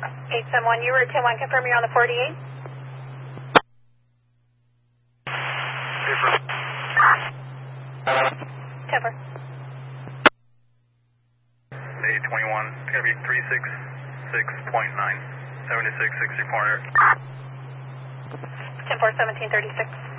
871, you were 10-1, confirm you're on the 48. Temper. 821, it's going to be 366.9, 76, 60 pointer. 10-4, 1736.